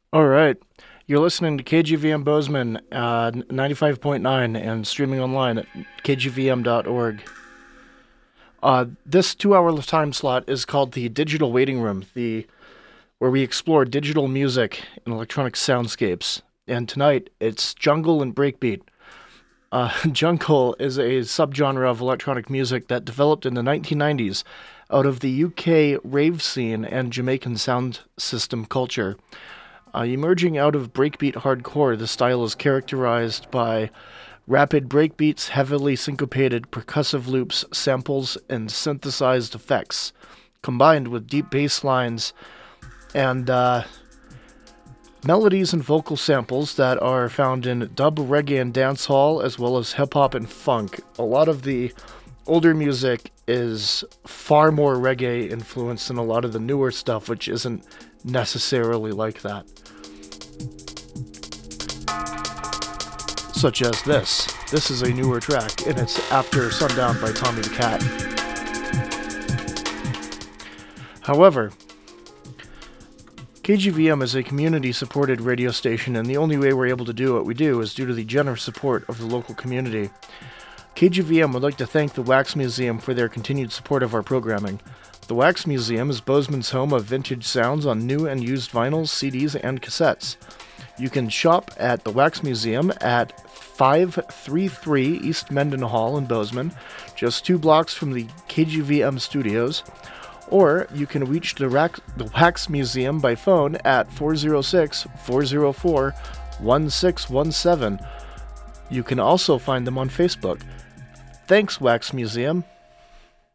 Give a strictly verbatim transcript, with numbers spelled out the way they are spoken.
All right. You're listening to K G V M Bozeman, uh, ninety-five point nine, and streaming online at k g v m dot org. Uh, this two-hour time slot is called the Digital Waiting Room, the where we explore digital music and electronic soundscapes. And tonight, it's jungle and breakbeat. Uh, jungle is a subgenre of electronic music that developed in the nineteen nineties out of the U K rave scene and Jamaican sound system culture. Uh, emerging out of breakbeat hardcore, the style is characterized by rapid breakbeats, heavily syncopated percussive loops, samples, and synthesized effects, combined with deep bass lines and uh, melodies and vocal samples that are found in dub, reggae, and dancehall, as well as hip-hop and funk. A lot of the older music is far more reggae influenced than a lot of the newer stuff, which isn't necessarily like that. Such as this. This is a newer track, and it's After Sundown by Tommy the Cat. However, K G V M is a community-supported radio station, and the only way we're able to do what we do is due to the generous support of the local community. K G V M would like to thank the Wax Museum for their continued support of our programming. The Wax Museum is Bozeman's home of vintage sounds on new and used vinyls, C Ds, and cassettes. You can shop at the Wax Museum at five thirty-three East Mendenhall in Bozeman, just two blocks from the K G V M studios, or you can reach the, Rack, the Wax Museum by phone at four oh six, four oh four, one six one seven. You can also find them on Facebook. Thanks, Wax Museum.